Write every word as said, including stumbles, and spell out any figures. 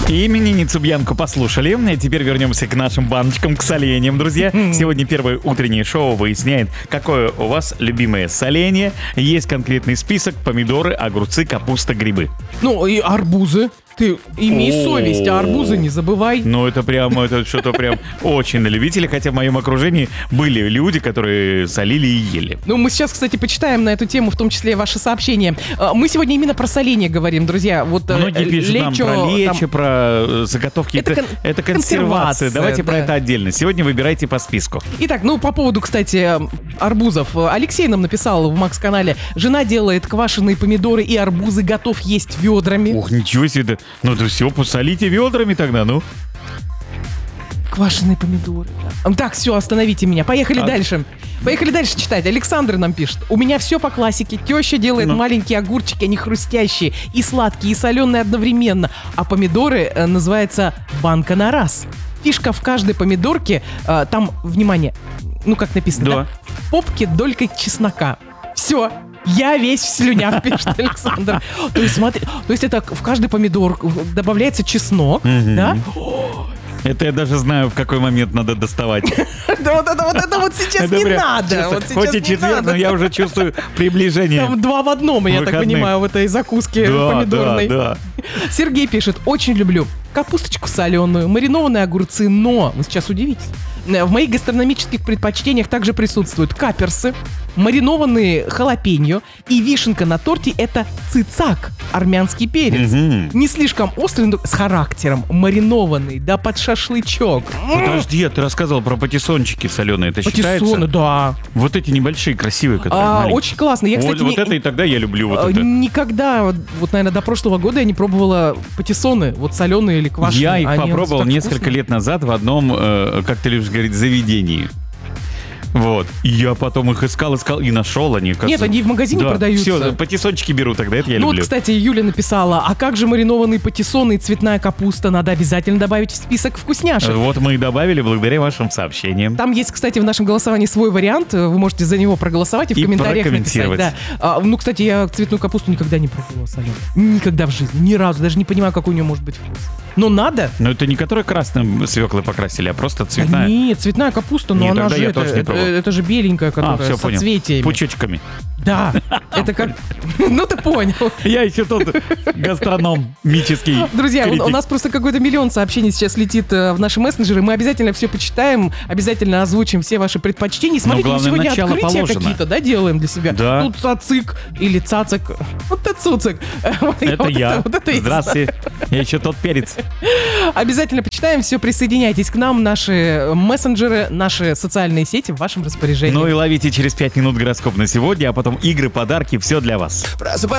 Именинницу Бьянку послушали. Теперь вернемся к нашим баночкам, к соленьям, друзья. Сегодня первое утреннее шоу выясняет, какое у вас любимое соленье. Есть конкретный список: помидоры, огурцы, капуста, грибы. Ну и арбузы. Ты имей О. совесть, а арбузы не забывай. Ну, это прям, это что-то прям очень на любителя. Хотя в моем окружении были люди, которые солили и ели. Ну, мы сейчас, кстати, почитаем на эту тему, в том числе ваши сообщения. А, Мы сегодня именно про соление говорим, друзья. Вот э, Многие пишут нам лечо, про лечо, там- про э, заготовки. Это Это, кон- это консервация. консервация, Давайте про да. это отдельно. Сегодня выбирайте по списку. Итак, ну, по поводу, кстати, арбузов. Алексей нам написал в Макс-канале: жена делает квашеные помидоры и арбузы, готов есть ведрами. Ох, ничего себе. Ну, это все, посолите ведрами тогда, ну. Квашеные помидоры, да. Так, все, остановите меня. Поехали А- дальше. Поехали дальше читать. Александр нам пишет: у меня все по классике. Теща делает Ну. маленькие огурчики, они хрустящие, и сладкие, и соленые одновременно. А помидоры э, называется банка на раз. Фишка в каждой помидорке, э, там, внимание, ну как написано, Да. да? В попке долькой чеснока. Все. Я весь в слюнях, пишет Александр. То есть, смотри, то есть это в каждый помидор добавляется чеснок, Мгм. да? Это я даже знаю, в какой момент надо доставать. Да вот это вот это вот сейчас Это не прям надо. честно. Вот сейчас Хоть и не четверг, надо. но я уже чувствую приближение. Там два в одном, я так Выходных. понимаю, в этой закуске Да, помидорной. да, да. Сергей пишет: очень люблю капусточку соленую, маринованные огурцы, но, вы сейчас удивитесь, в моих гастрономических предпочтениях также присутствуют каперсы, маринованные халапеньо и вишенка на торте — это цицак, армянский перец. Мгм. Не слишком острый, но с характером, маринованный, да под шашлычок. М, Подожди, а ты рассказывал про патиссончики соленые. Это Патиссоны, считается? да. Вот эти небольшие, красивые, которые А, маленькие. очень классно. Я, Вот- кстати, вот не- это и тогда я люблю вот А, это. Никогда, вот, вот, наверное, до прошлого года я не пробовала патиссоны, вот соленые или квашеные. Я их Они попробовал так несколько вкусно. лет назад в одном, э, как ты любишь говорить, заведении. Вот. И я потом их искал, искал и нашел они. Нет, они в магазине продаются. Все, патиссончики беру тогда, это я Ну вот, люблю. кстати, Юля написала: а как же маринованные патиссоны и цветная капуста? Надо обязательно добавить в список вкусняшек. Вот мы и добавили благодаря вашим сообщениям. Там есть, кстати, в нашем голосовании свой вариант. Вы можете за него проголосовать и в И комментариях написать. прокомментировать. Да. А, ну, кстати, я цветную капусту никогда не пробовала соленую. Никогда в жизни. Ни разу. Даже не понимаю, какой у нее может быть вкус. Но надо. Но это не которая красным свеклой покрасили, а просто Да цветная. нет, цветная капуста, но Не, она тогда же я это, тоже не это, пробовал. это же беленькая, А, которая все с понял. соцветиями. Пучочками. Да, это как... Ну, ты понял. Я еще тот гастроном мический. Друзья, у, критик. у нас просто какой-то миллион сообщений сейчас летит э, в наши мессенджеры. Мы обязательно все почитаем, обязательно озвучим все ваши предпочтения. Смотрите, мы главное, сегодня начало открытия положено. какие-то, да, делаем для себя. Да. Тут цацик или цацик. Вот это цуцик. Это Вот я. вот это и Здравствуйте. Я еще тот перец. Обязательно почитаем все, присоединяйтесь к нам. Наши мессенджеры, наши социальные сети в вашем распоряжении. Ну и ловите через пять минут гороскоп на сегодня, а потом игры, подарки, все для вас. Просыпайся.